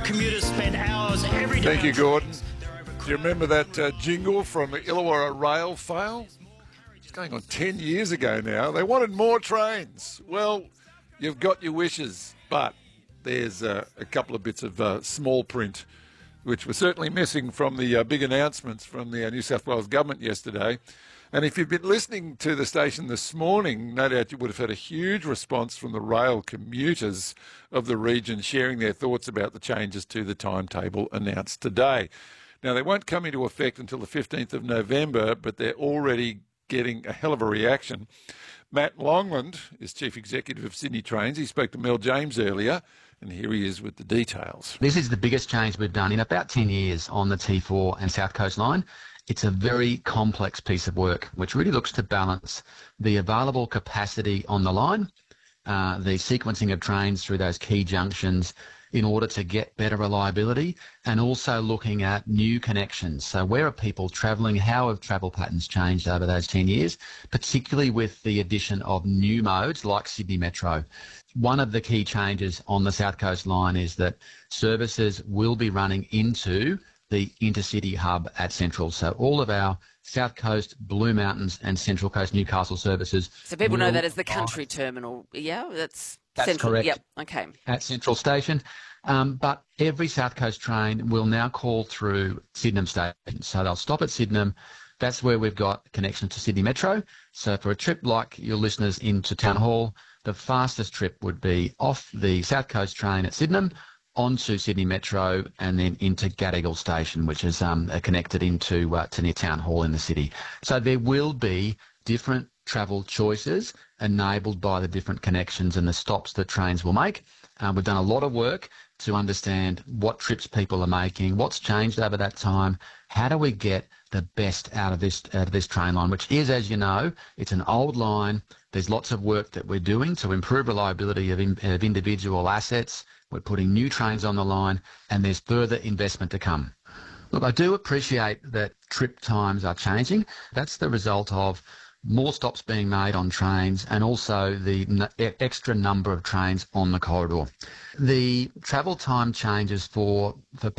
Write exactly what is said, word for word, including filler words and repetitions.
Commuters spend hours every day. Thank you, Gordon. Do you remember that uh, jingle from the Illawarra rail fail? It's going on ten years ago now. They wanted more trains. Well, you've got your wishes, but there's uh, a couple of bits of uh, small print which were certainly missing from the uh, big announcements from the uh, New South Wales government yesterday. And if you've been listening to the station this morning, no doubt you would have had a huge response from the rail commuters of the region sharing their thoughts about the changes to the timetable announced today. Now, they won't come into effect until the fifteenth of November, but they're already getting a hell of a reaction. Matt Longland is Chief Executive of Sydney Trains. He spoke to Mel James earlier, and here he is with the details. This is the biggest change we've done in about ten years on the T four and South Coast line. It's a very complex piece of work which really looks to balance the available capacity on the line, uh, the sequencing of trains through those key junctions in order to get better reliability, and also looking at new connections. So where are people travelling? How have travel patterns changed over those ten years, particularly with the addition of new modes like Sydney Metro? One of the key changes on the South Coast line is that services will be running into the intercity hub at Central. So all of our South Coast, Blue Mountains and Central Coast Newcastle services. So people know that as the country terminal. Yeah, that's, that's Central. correct. Yep, okay. At Central Station. Um, but every South Coast train will now call through Sydenham Station. So they'll stop at Sydenham. That's where we've got connection to Sydney Metro. So for a trip like your listeners into Town Hall, the fastest trip would be off the South Coast train at Sydenham, onto Sydney Metro and then into Gadigal Station, which is um, connected into uh, to near Town Hall in the city. So there will be different travel choices enabled by the different connections and the stops that trains will make. Uh, we've done a lot of work to understand what trips people are making, what's changed over that time, how do we get the best out of this out of this train line, which is, as you know, it's an old line. There's lots of work that we're doing to improve reliability of, in, of individual assets. We're putting new trains on the line, and there's further investment to come. Look, I do appreciate that trip times are changing. That's the result of more stops being made on trains and also the n- extra number of trains on the corridor. The travel time changes for, for